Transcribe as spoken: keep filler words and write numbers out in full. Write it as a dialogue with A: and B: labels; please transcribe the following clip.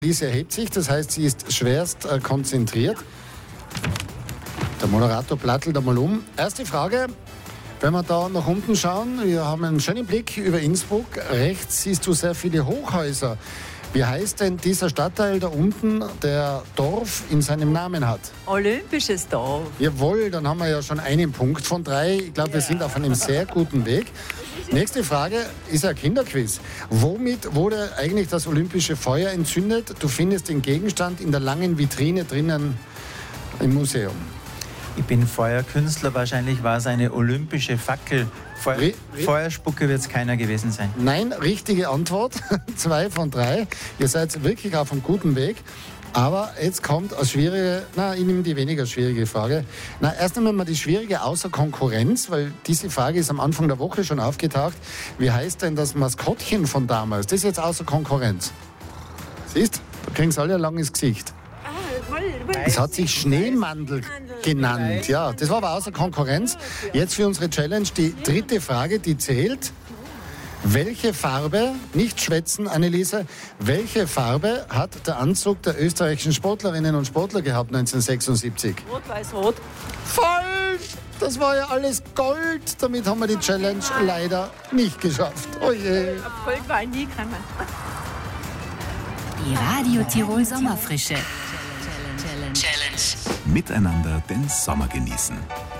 A: Lise erhebt sich, das heißt, sie ist schwerst äh, konzentriert. Der Moderator plattelt einmal um. Erste Frage, wenn wir da nach unten schauen, wir haben einen schönen Blick über Innsbruck. Rechts siehst du sehr viele Hochhäuser. Wie heißt denn dieser Stadtteil da unten, der Dorf in seinem Namen hat?
B: Olympisches Dorf.
A: Jawohl, dann haben wir ja schon einen Punkt von drei. Ich glaube, wir sind auf einem sehr guten Weg. Nächste Frage ist ein Kinderquiz. Womit wurde eigentlich das olympische Feuer entzündet? Du findest den Gegenstand in der langen Vitrine drinnen im Museum.
C: Ich bin Feuerkünstler, wahrscheinlich war es eine olympische Fackel. Feu
A: Ri- Ri-
C: Feuerspucke wird es keiner gewesen sein.
A: Nein, richtige Antwort. Zwei von drei. Ihr seid wirklich auf einem guten Weg. Aber jetzt kommt eine schwierige, na, ich nehme die weniger schwierige Frage. Na, erst einmal mal die schwierige außer Konkurrenz, weil diese Frage ist am Anfang der Woche schon aufgetaucht. Wie heißt denn das Maskottchen von damals? Das ist jetzt außer Konkurrenz. Siehst, da kriegen sie alle ein langes Gesicht. Es hat sich Schneemandel genannt. Ja, das war aber außer Konkurrenz. Jetzt für unsere Challenge die dritte Frage, die zählt. Welche Farbe, nicht schwätzen, Anneliese, welche Farbe hat der Anzug der österreichischen Sportlerinnen und Sportler gehabt neunzehnhundertsechsundsiebzig?
B: Rot, weiß, rot.
A: Falsch! Das war ja alles Gold. Damit haben wir die Challenge leider nicht geschafft. Oh je.
B: Erfolg war nie kann man.
D: Die Radio Tirol Sommerfrische.
E: Miteinander den Sommer genießen.